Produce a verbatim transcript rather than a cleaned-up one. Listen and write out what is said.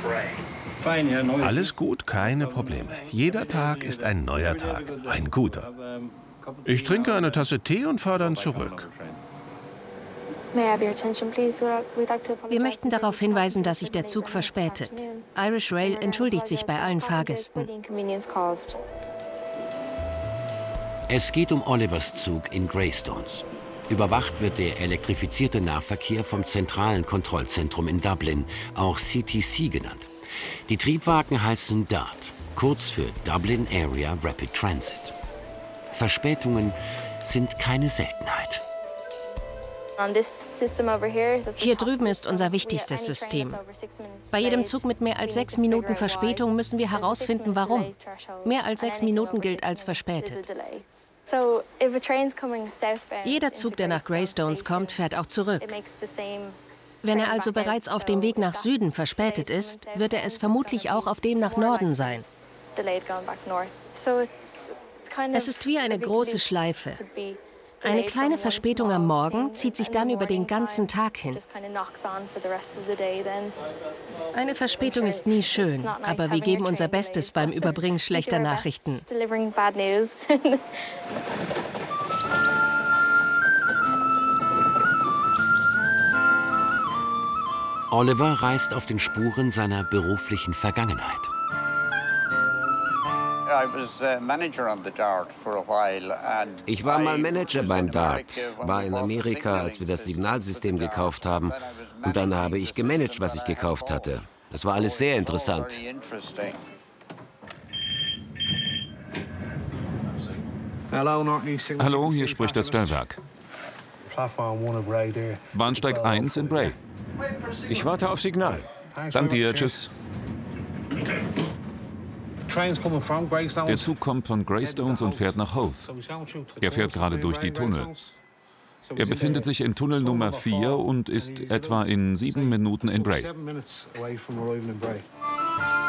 Alles gut, keine Probleme. Jeder Tag ist ein neuer Tag, ein guter. Ich trinke eine Tasse Tee und fahre dann zurück. Wir möchten darauf hinweisen, dass sich der Zug verspätet. Irish Rail entschuldigt sich bei allen Fahrgästen. Es geht um Olivers Zug in Greystones. Überwacht wird der elektrifizierte Nahverkehr vom zentralen Kontrollzentrum in Dublin, auch C T C genannt. Die Triebwagen heißen D A R T, kurz für Dublin Area Rapid Transit. Verspätungen sind keine Seltenheit. Hier drüben ist unser wichtigstes System. Bei jedem Zug mit mehr als sechs Minuten Verspätung müssen wir herausfinden, warum. Mehr als sechs Minuten gilt als verspätet. Jeder Zug, der nach Greystones kommt, fährt auch zurück. Wenn er also bereits auf dem Weg nach Süden verspätet ist, wird er es vermutlich auch auf dem nach Norden sein. Es ist wie eine große Schleife. Eine kleine Verspätung am Morgen zieht sich dann über den ganzen Tag hin. Eine Verspätung ist nie schön, aber wir geben unser Bestes beim Überbringen schlechter Nachrichten. Oliver reist auf den Spuren seiner beruflichen Vergangenheit. Ich war mal Manager beim D A R T, war in Amerika, als wir das Signalsystem gekauft haben. Und dann habe ich gemanagt, was ich gekauft hatte. Das war alles sehr interessant. Hallo, hier spricht das Stellwerk. Bahnsteig eins in Bray. Ich warte auf Signal. Danke dir, tschüss. Der Zug kommt von Greystones und fährt nach Howth. Er fährt gerade durch die Tunnel. Er befindet sich in Tunnel Nummer vier und ist etwa in sieben Minuten in Bray.